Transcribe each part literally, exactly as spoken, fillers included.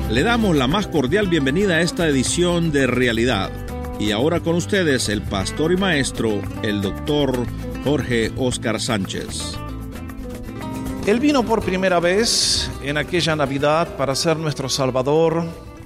Le damos la más cordial bienvenida a esta edición de Realidad. Y ahora con ustedes el pastor y maestro, el doctor Jorge Óscar Sánchez. Él vino por primera vez en aquella Navidad para ser nuestro Salvador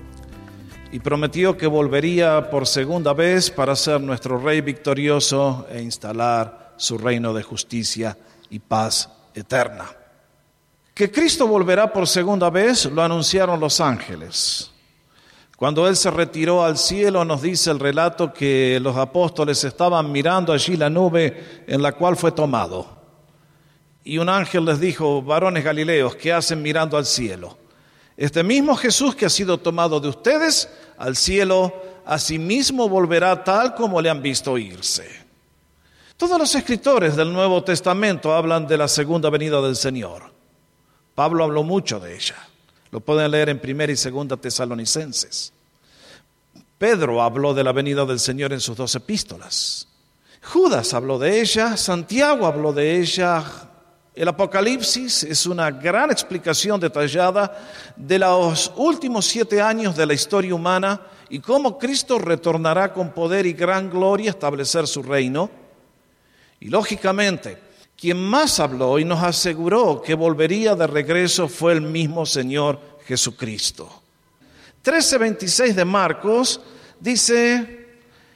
y prometió que volvería por segunda vez para ser nuestro Rey victorioso e instalar su reino de justicia y paz eterna. Que Cristo volverá por segunda vez lo anunciaron los ángeles. Cuando Él se retiró al cielo, nos dice el relato que los apóstoles estaban mirando allí la nube en la cual fue tomado. Y un ángel les dijo: varones galileos, ¿qué hacen mirando al cielo? Este mismo Jesús que ha sido tomado de ustedes al cielo, asimismo volverá tal como le han visto irse. Todos los escritores del Nuevo Testamento hablan de la segunda venida del Señor. Pablo habló mucho de ella. Lo pueden leer en primera y segunda Tesalonicenses. Pedro habló de la venida del Señor en sus dos epístolas. Judas habló de ella, Santiago habló de ella. El Apocalipsis es una gran explicación detallada de los últimos siete años de la historia humana y cómo Cristo retornará con poder y gran gloria a establecer su reino. Y lógicamente, quien más habló y nos aseguró que volvería de regreso fue el mismo Señor Jesucristo. trece veintiséis de Marcos dice: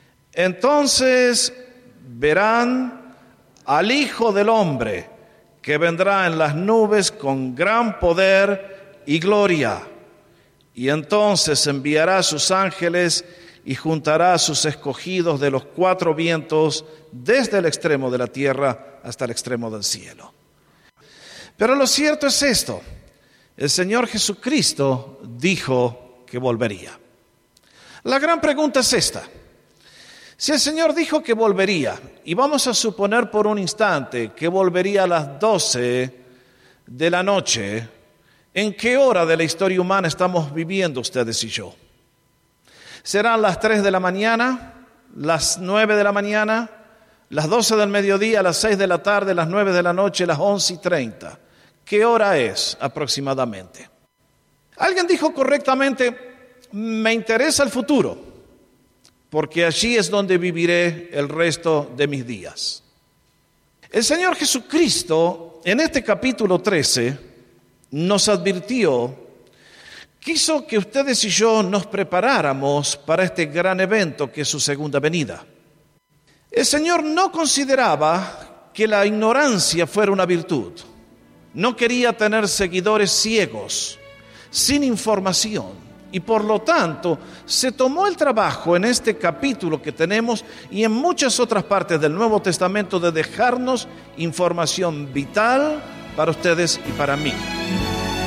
entonces verán al Hijo del Hombre que vendrá en las nubes con gran poder y gloria, y entonces enviará a sus ángeles y juntará a sus escogidos de los cuatro vientos desde el extremo de la tierra hasta el extremo del cielo. Pero lo cierto es esto: el Señor Jesucristo dijo que volvería. La gran pregunta es esta: si el Señor dijo que volvería, y vamos a suponer por un instante que volvería a las doce de la noche, ¿en qué hora de la historia humana estamos viviendo ustedes y yo? ¿Serán las tres de la mañana, las nueve de la mañana, las doce del mediodía, las seis de la tarde, las nueve de la noche, las once y treinta? ¿Qué hora es aproximadamente? Alguien dijo correctamente: me interesa el futuro, porque allí es donde viviré el resto de mis días. El Señor Jesucristo, en este capítulo trece, nos advirtió, quiso que ustedes y yo nos preparáramos para este gran evento que es su segunda venida. El Señor no consideraba que la ignorancia fuera una virtud. No quería tener seguidores ciegos, sin información. Y por lo tanto, se tomó el trabajo en este capítulo que tenemos y en muchas otras partes del Nuevo Testamento de dejarnos información vital para ustedes y para mí.